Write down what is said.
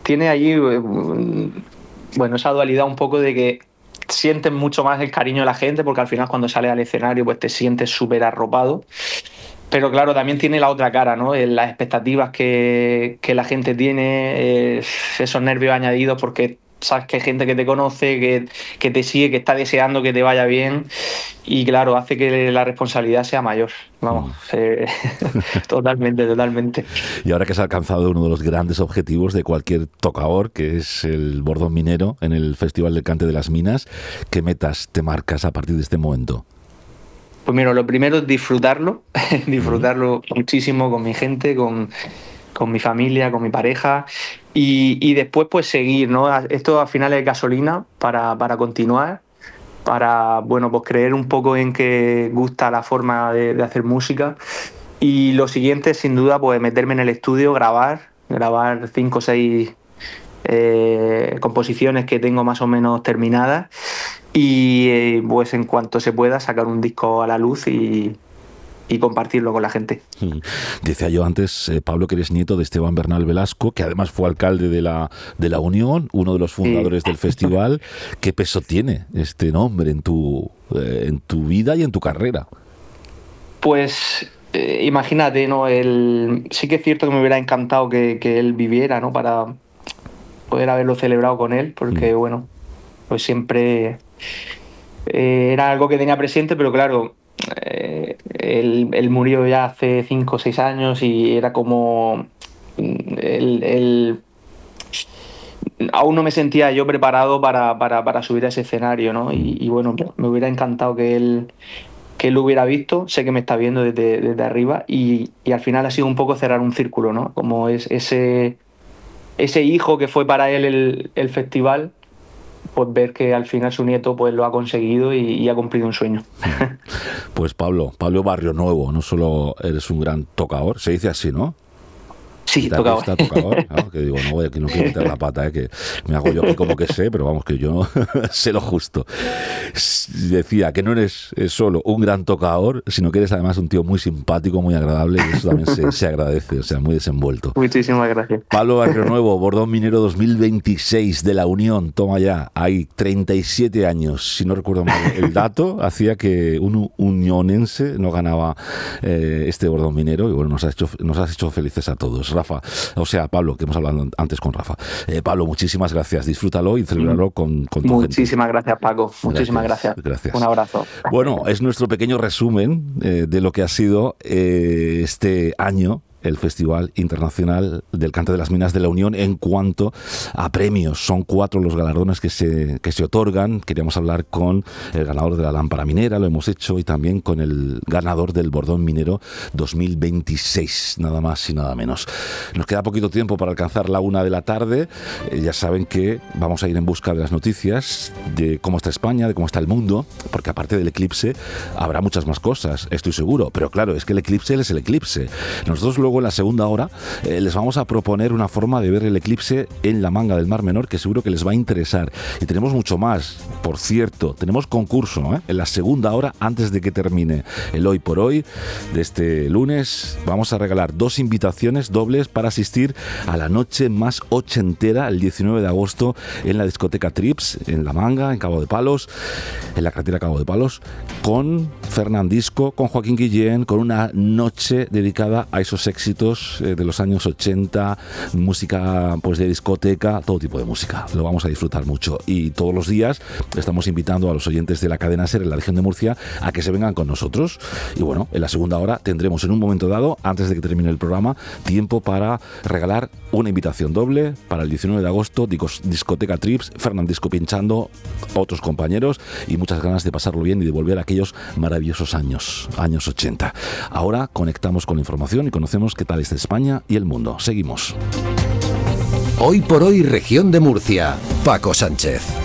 tiene allí, bueno, esa dualidad un poco de que sientes mucho más el cariño de la gente, porque al final cuando sales al escenario pues te sientes súper arropado. Pero claro, también tiene la otra cara, ¿no? Las expectativas que la gente tiene, esos nervios añadidos porque sabes que hay gente que te conoce, que te sigue, que está deseando que te vaya bien y claro, hace que la responsabilidad sea mayor. Vamos, totalmente, totalmente. Y ahora que has alcanzado uno de los grandes objetivos de cualquier tocador, que es el bordón minero en el Festival del Cante de las Minas, ¿qué metas te marcas a partir de este momento? Pues mira, lo primero es disfrutarlo, disfrutarlo muchísimo con mi gente, con mi familia, con mi pareja y después pues seguir, ¿no? Esto al final es gasolina para continuar, para, bueno, pues creer un poco en que gusta la forma de hacer música y lo siguiente sin duda pues meterme en el estudio, grabar 5 o 6 composiciones que tengo más o menos terminadas y pues en cuanto se pueda sacar un disco a la luz y compartirlo con la gente. Decía yo antes, Pablo, que eres nieto de Esteban Bernal Velasco, que además fue alcalde de la Unión, uno de los fundadores del festival. ¿Qué peso tiene este nombre en tu vida y en tu carrera? Pues imagínate, ¿no? Sí que es cierto que me hubiera encantado que él viviera, ¿no? Para poder haberlo celebrado con él, porque bueno, pues siempre era algo que tenía presente, pero claro, él murió ya hace 5 o 6 años y era como aún no me sentía yo preparado para subir a ese escenario, ¿no? Y bueno, me hubiera encantado que él lo hubiera visto, sé que me está viendo desde arriba y al final ha sido un poco cerrar un círculo, ¿no? Como es ese hijo que fue para él el festival, pues ver que al final su nieto pues lo ha conseguido y ha cumplido un sueño. Pues Pablo Barrionuevo, no solo eres un gran tocador, se dice así, ¿no? Sí, tocador. ¿No? Que digo, no quiero meter la pata, que me hago yo aquí como que sé, pero vamos, que yo sé lo justo. Decía que no eres solo un gran tocador, sino que eres además un tío muy simpático, muy agradable, y eso también se agradece, o sea, muy desenvuelto. Muchísimas gracias. Pablo Barrionuevo, Bordón Minero 2026 de la Unión, toma ya, hay 37 años, si no recuerdo mal el dato, hacía que un unionense no ganaba este Bordón Minero, y bueno, nos has hecho felices a todos. Rafa, o sea, Pablo, que hemos hablado antes con Rafa. Pablo, muchísimas gracias. Disfrútalo y celebralo con tu gente. Muchísimas gracias, Paco. Muchísimas gracias. Un abrazo. Bueno, es nuestro pequeño resumen de lo que ha sido este año el Festival Internacional del Cante de las Minas de la Unión en cuanto a premios. Son 4 los galardones que se otorgan. Queríamos hablar con el ganador de la lámpara minera, lo hemos hecho, y también con el ganador del Bordón Minero 2026, nada más y nada menos. Nos queda poquito tiempo para alcanzar la 1 de la tarde. Ya saben que vamos a ir en busca de las noticias de cómo está España, de cómo está el mundo, porque aparte del eclipse habrá muchas más cosas, estoy seguro. Pero claro, es que el eclipse es el eclipse. Nosotros luego en la segunda hora les vamos a proponer una forma de ver el eclipse en la Manga del Mar Menor que seguro que les va a interesar. Y tenemos mucho más. Por cierto, tenemos concurso en la segunda hora, antes de que termine el Hoy por Hoy de este lunes. Vamos a regalar 2 invitaciones dobles para asistir a la noche más ochentera el 19 de agosto en la discoteca Trips, en La Manga, en Cabo de Palos, en la carretera Cabo de Palos, con Fernandisco, con Joaquín Guillén, con una noche dedicada a esos éxitos de los años 80, música pues de discoteca, todo tipo de música. Lo vamos a disfrutar mucho. Y todos los días estamos invitando a los oyentes de la cadena SER en la región de Murcia a que se vengan con nosotros. Y bueno, en la segunda hora tendremos en un momento dado, antes de que termine el programa, tiempo para regalar una invitación doble para el 19 de agosto, discoteca Trips, Fernandisco pinchando, otros compañeros y muchas ganas de pasarlo bien y de volver a aquellos maravillosos años 80. Ahora conectamos con la información y conocemos qué tal está España y el mundo. Seguimos. Hoy por Hoy, región de Murcia. Paco Sánchez.